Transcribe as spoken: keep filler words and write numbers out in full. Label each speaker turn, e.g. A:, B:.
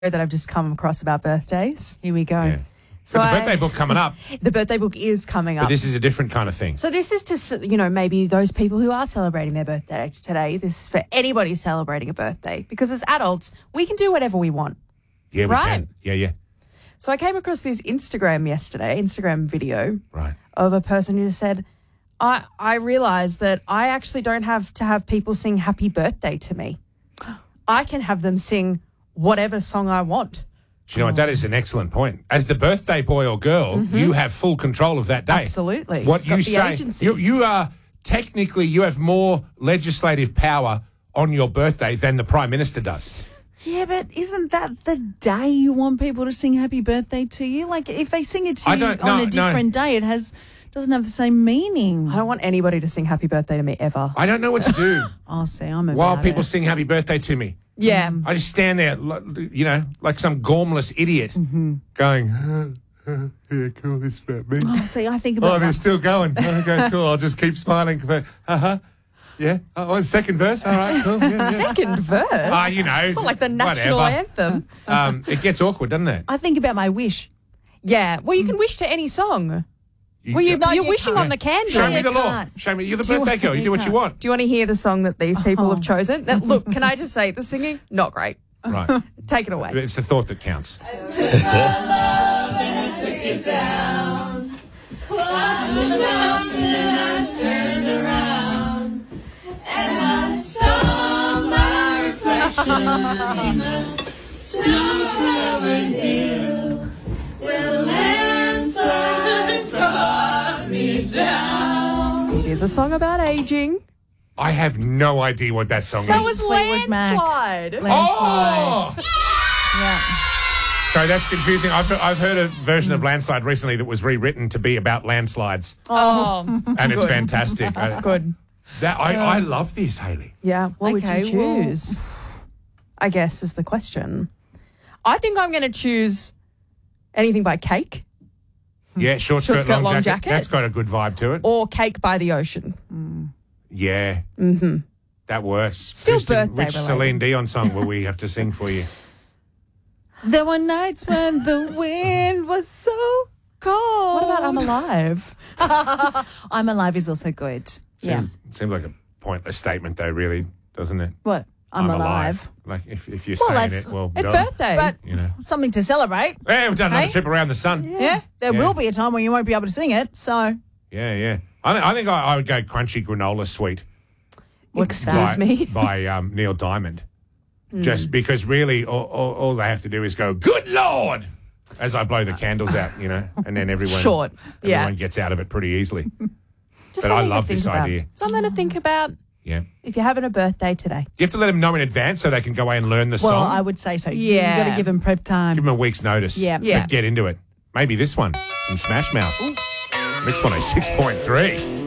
A: that I've just come across about birthdays.
B: Here we go.
C: Yeah.
A: So
C: but the
A: I-
C: birthday book coming up.
A: The birthday book is coming
C: But
A: up.
C: this is a different kind of thing.
A: So this is to, you know, maybe those people who are celebrating their birthday today. This is for anybody celebrating a birthday. Because as adults, we can do whatever we want.
C: Yeah, we
A: Right.
C: can. Yeah, yeah.
A: So I came across this Instagram yesterday, Instagram video
C: Right.
A: of a person who said, I, I realised that I actually don't have to have people sing happy birthday to me. I can have them sing whatever song I want.
C: Do you know what? That is an excellent point. As the birthday boy or girl, you have full control of that day.
A: Absolutely.
C: What
A: Got
C: you
A: the
C: say,
A: agency.
C: you, you are technically, you have more legislative power on your birthday than the Prime Minister does.
B: Yeah, but isn't that the day you want people to sing happy birthday to you? Like, if they sing it to
C: I
B: you
C: don't-
B: on
C: no,
B: a different day, it has doesn't have the same meaning.
A: I don't want anybody to sing happy birthday to me ever.
C: I don't know what to do
B: I'll say I'm about
C: while people
B: it.
C: sing happy birthday to me.
A: Yeah.
C: I just stand there, like, you know, like some gormless idiot going, yeah, cool, this is about me.
B: Oh, see, I think
C: Oh,
B: about
C: they're
B: that.
C: still going. Okay, cool. I'll just keep smiling. Uh-huh. Yeah. Oh, second verse. All right, cool. Yeah, yeah.
A: Second verse.
C: Ah, you know.
A: Well, like the national
C: whatever.
A: anthem.
C: Um, it gets awkward, doesn't it?
B: I think about my wish.
A: Yeah. Well, you can wish to any song. Well, you,
C: go-
A: you're
B: you
A: wishing
B: can't.
A: on the candle.
C: Show me
B: you
C: the law.
B: can't.
C: Show me. You're the
B: Do you
C: birthday
B: want-
C: girl. You
B: you
C: do what you
B: can't.
C: want.
A: Do you want to hear the song that these people
B: Oh.
A: have chosen? That, look, can I just say the singing? Not great.
C: Right.
A: Take it away.
C: It's the thought that counts.
A: It is a song about aging.
C: I have no idea what that song
A: That
C: is.
A: was
B: Fleetwood Mac.
A: Landslide.
C: Oh!
B: Yeah.
C: Sorry, that's confusing. I've, I've heard a version of Landslide recently that was rewritten to be about landslides,
A: Oh,
C: and it's fantastic. I,
A: good.
C: that, I, I love this, Hayley.
A: Yeah. What
B: Okay,
A: would you
B: well-
A: choose? I guess is the question. I think I'm going to choose anything by Cake
C: Yeah, short skirt,
A: Short skirt,
C: long,
A: long
C: jacket.
A: jacket.
C: That's got a good vibe to it.
A: or Cake by the Ocean.
C: Yeah. Mm-hmm. That works.
A: Still
C: Kristen,
A: birthday
C: which
A: related.
C: Celine Dion song will we have to sing for you?
B: There were nights when the wind was so cold.
A: What about I'm Alive?
B: I'm Alive is also good. Yeah.
C: Seems, seems like a pointless statement, though, really, doesn't it?
B: What? I'm, alive.
C: Like, if, if you're
B: Well,
C: saying
B: that's-
C: it, well,
A: It's
C: done.
A: birthday.
B: But
C: You know.
B: something to celebrate.
C: Hey, we've done another
B: Hey?
C: trip around the sun. Yeah,
B: Yeah. There
C: Yeah.
B: will be a time when you won't be able to sing it. So
C: yeah. I, th- I think I, I would go Crunchy Granola Sweet
A: Excuse
C: by,
A: me.
C: by um, Neil Diamond. Just because really all, all, all they have to do is go, good Lord, as I blow the candles out, you know, and then everyone,
A: Short. Yeah.
C: everyone gets out of it pretty easily.
A: Just
C: But I
A: something to
C: love
A: think
C: this
A: about.
C: idea.
A: Something to think about
C: Yeah.
A: if you're having a birthday today.
C: You have to let them know in advance so they can go away and learn the
B: well,
C: song.
B: I would say so.
A: Yeah.
B: You got to give them prep time.
C: Give them a week's notice.
B: Yeah.
C: But
A: Yeah.
C: get into it. Maybe this one from Smash Mouth. Mix one oh six point three.